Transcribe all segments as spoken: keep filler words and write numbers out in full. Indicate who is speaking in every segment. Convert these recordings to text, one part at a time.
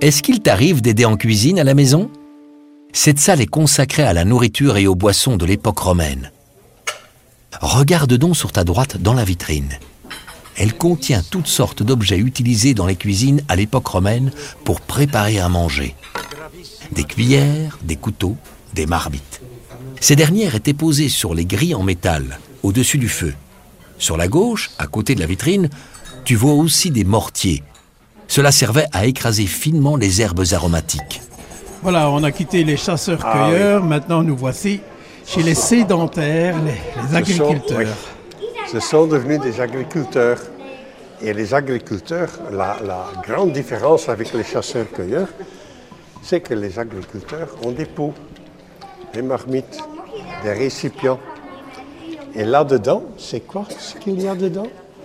Speaker 1: Est-ce qu'il t'arrive d'aider en cuisine à la maison ? Cette salle est consacrée à la nourriture et aux boissons de l'époque romaine. Regarde donc sur ta droite dans la vitrine. Elle contient toutes sortes d'objets utilisés dans les cuisines à l'époque romaine pour préparer à manger. Des cuillères, des couteaux, des marmites. Ces dernières étaient posées sur les grilles en métal, au-dessus du feu. Sur la gauche, à côté de la vitrine, tu vois aussi des mortiers. Cela servait à écraser finement les herbes aromatiques.
Speaker 2: Voilà, on a quitté les chasseurs-cueilleurs, ah, oui. Maintenant nous voici chez les sédentaires, les, les agriculteurs.
Speaker 3: Ce sont, oui. Ce sont devenus des agriculteurs. Et les agriculteurs, la, la grande différence avec les chasseurs-cueilleurs, c'est que les agriculteurs ont des pots, des marmites, des récipients. Et là-dedans, c'est quoi ce qu'il y a dedans?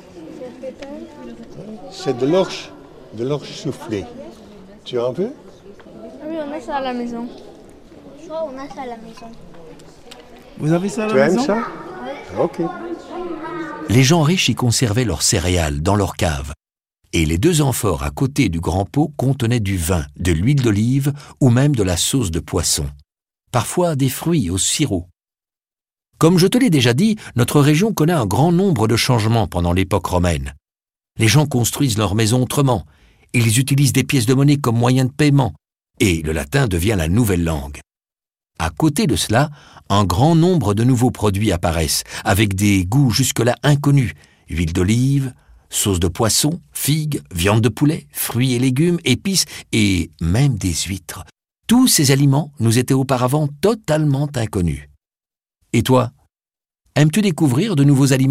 Speaker 3: C'est de l'orge, de l'orge soufflée. Tu en veux?
Speaker 4: Oui, on a ça à la maison. Je crois qu'on a ça à la maison.
Speaker 2: Vous avez ça à la
Speaker 3: tu
Speaker 2: maison?
Speaker 3: Tu aimes ça? Oui. Ok.
Speaker 1: Les gens riches y conservaient leurs céréales dans leur cave. Et les deux amphores à côté du grand pot contenaient du vin, de l'huile d'olive ou même de la sauce de poisson. Parfois des fruits au sirop. Comme je te l'ai déjà dit, notre région connaît un grand nombre de changements pendant l'époque romaine. Les gens construisent leurs maisons autrement. Ils utilisent des pièces de monnaie comme moyen de paiement. Et le latin devient la nouvelle langue. À côté de cela, un grand nombre de nouveaux produits apparaissent, avec des goûts jusque-là inconnus. Huile d'olive, sauce de poisson, figues, viande de poulet, fruits et légumes, épices et même des huîtres. Tous ces aliments nous étaient auparavant totalement inconnus. Et toi, aimes-tu découvrir de nouveaux aliments ?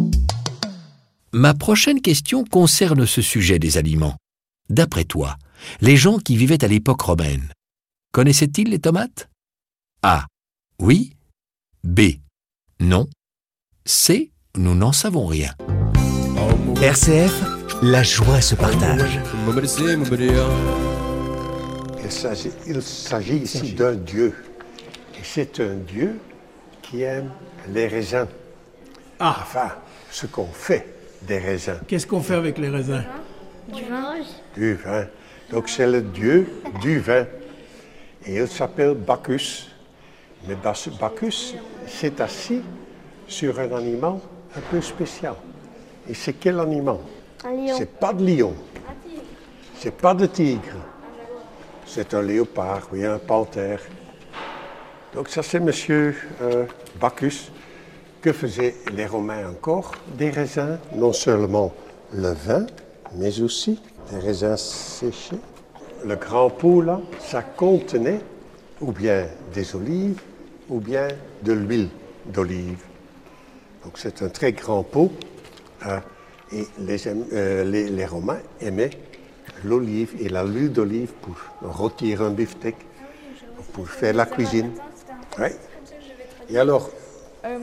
Speaker 1: Ma prochaine question concerne ce sujet des aliments. D'après toi, les gens qui vivaient à l'époque romaine, connaissaient-ils les tomates ? A. Oui. B. Non. C. Nous n'en savons rien.
Speaker 5: R C F, la joie se partage.
Speaker 3: Il s'agit, il s'agit ici d'un Dieu. Et c'est un Dieu qui aime les raisins.
Speaker 2: Ah.
Speaker 3: Enfin, ce qu'on fait des raisins.
Speaker 2: Qu'est-ce qu'on fait avec les raisins?
Speaker 4: Du vin.
Speaker 3: Du vin. Donc c'est le Dieu du vin. Et il s'appelle Bacchus. Mais Bacchus s'est assis sur un animal un peu spécial. Et c'est quel animal?
Speaker 4: Un lion.
Speaker 3: C'est pas de lion. C'est pas de tigre. C'est un léopard, oui, un panthère. Donc ça c'est monsieur euh, Bacchus. Que faisaient les Romains encore? Des raisins, non seulement le vin, mais aussi des raisins séchés. Le grand pot là, ça contenait ou bien des olives, ou bien de l'huile d'olive. Donc c'est un très grand pot. Euh, et les, euh, les, les Romains aimaient l'olive et l'huile d'olive pour rôtir un beefsteak, pour faire la cuisine. Oui. Et alors
Speaker 4: euh,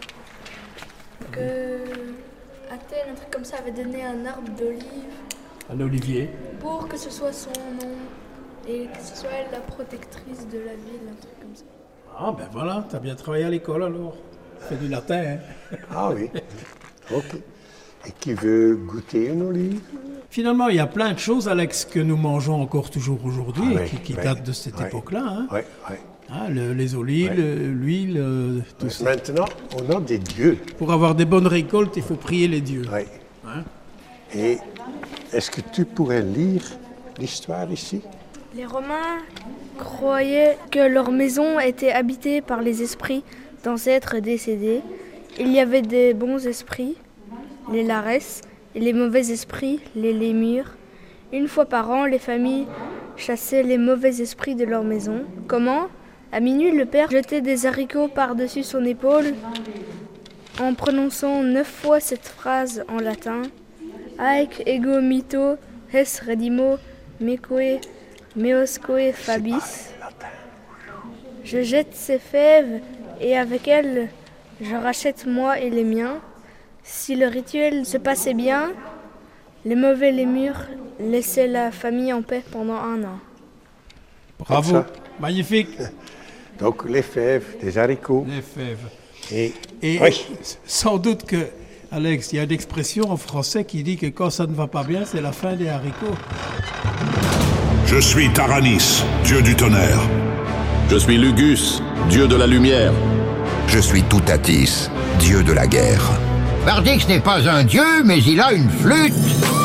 Speaker 4: que Athènes, un truc comme ça, avait donné un arbre d'olive.
Speaker 2: Un olivier.
Speaker 4: Pour que ce soit son nom et que ce soit elle la protectrice de la ville, un truc comme ça.
Speaker 2: Ah ben voilà, t'as bien travaillé à l'école alors. Fais du latin, hein.
Speaker 3: Ah oui. Ok. Et qui veut goûter une olive?
Speaker 2: Finalement, il y a plein de choses, Alex, que nous mangeons encore toujours aujourd'hui,
Speaker 3: ah,
Speaker 2: et
Speaker 3: oui,
Speaker 2: qui, qui
Speaker 3: oui,
Speaker 2: datent de cette
Speaker 3: oui,
Speaker 2: époque-là. Hein.
Speaker 3: Oui, oui.
Speaker 2: Hein, le, les olives,
Speaker 3: oui.
Speaker 2: le, l'huile, euh, tout
Speaker 3: oui.
Speaker 2: ça.
Speaker 3: Maintenant, on a des dieux.
Speaker 2: Pour avoir des bonnes récoltes, il faut prier les dieux.
Speaker 3: Oui.
Speaker 2: Hein?
Speaker 3: Et est-ce que tu pourrais lire l'histoire ici?
Speaker 4: Les Romains croyaient que leur maison était habitée par les esprits d'ancêtres décédés. Il y avait des bons esprits, les lares, et les mauvais esprits, les lémures. Une fois par an, les familles chassaient les mauvais esprits de leur maison. Comment? À minuit, le père jetait des haricots par-dessus son épaule en prononçant neuf fois cette phrase en latin. Haec ego mito hes redimo mecoe meoscoe fabis. Je jette ces fèves et avec elles, je rachète moi et les miens. Si le rituel se passait bien, les mauvais lémures laissaient la famille en paix pendant un an.
Speaker 2: Bravo, magnifique.
Speaker 3: Donc les fèves, des haricots.
Speaker 2: Les fèves.
Speaker 3: Et,
Speaker 2: et
Speaker 3: oui.
Speaker 2: Sans doute que, Alex, il y a une expression en français qui dit que quand ça ne va pas bien, c'est la fin des haricots.
Speaker 6: Je suis Taranis, dieu du tonnerre.
Speaker 7: Je suis Lugus, dieu de la lumière.
Speaker 8: Je suis Toutatis, dieu de la guerre.
Speaker 9: Bardix n'est pas un dieu, mais il a une flûte.